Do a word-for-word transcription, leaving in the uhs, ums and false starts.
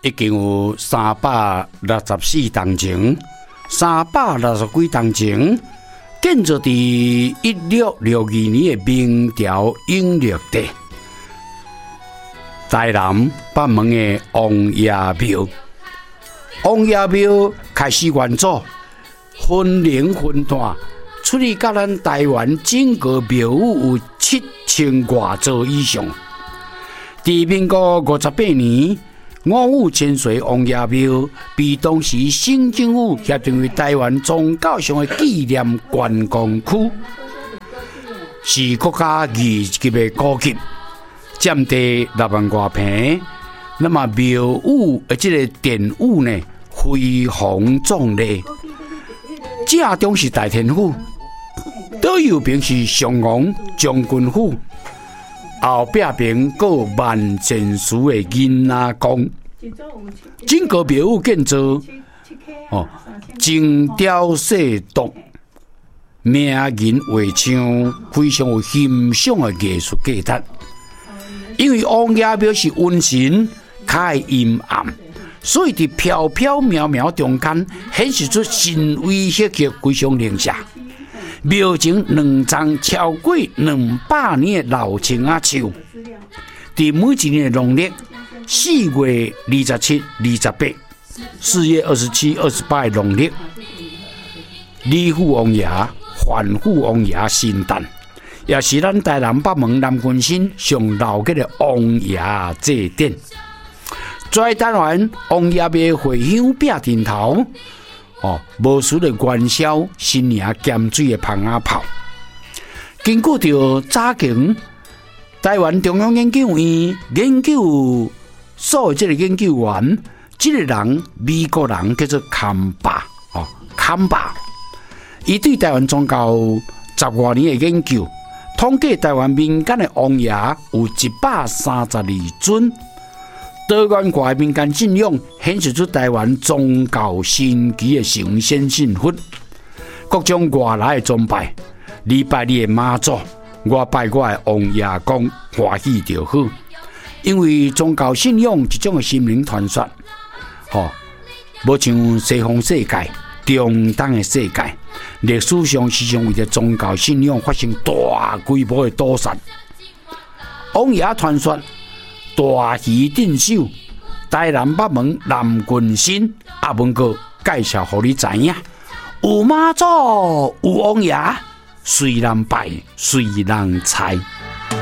已经有三百六十四栋前，三百六十几栋前，建造伫一六六二年的明朝永乐帝。台南北门的王爷庙，王爷庙开始元祖，分灵分段，处理甲咱台湾整个庙宇有七千外座以上。伫民国五十八年，五五千岁王爷庙被当时省政府协定为台湾宗教上的纪念观光区，是国家二级的古迹。占地六万多平，那么庙宇的这个殿宇呢，非常壮丽。正中是大天府，左右边是上皇将军府，后壁边还有万善寺的银仔宫。整个庙宇建造哦，精雕细琢，名人画像，非常有欣赏的艺术价值。因为王爷庙是温馨、较阴暗，所以伫飘飘渺渺中间显示出神威迄个非常灵舍。庙前两丛超过两百年的老青仔树，伫每一年的农历四月二十七、二十八、四月二十七、二十八的农历，李府王爷、范府王爷圣诞。也是咱台南北门南群新上老嘅的王爷祭典，在台湾王爷庙回乡壁顶头，哦，无数的元宵、新年咸水的香仔炮。根据着早前台湾中央研究院研究所的这个研究员，这个人美国人叫做坎巴，哦，坎巴，伊对台湾宗教十多年的研究。统计台湾民间的王爷有一百三十二尊，多元化的民间信仰显示出台湾宗教神奇的成仙信佛。各种外来的崇拜，你拜你的妈祖，我拜我的王爷公，欢喜就好。因为宗教信仰一种的心灵传说，吼、哦，无像西方世界、中东的世界。历史上时常为着宗教信仰发生大规模的赌杀。王爷传说大鱼镇守，台南北门南群新阿文哥介绍给你知影，有妈祖有王爷，虽然拜虽然财。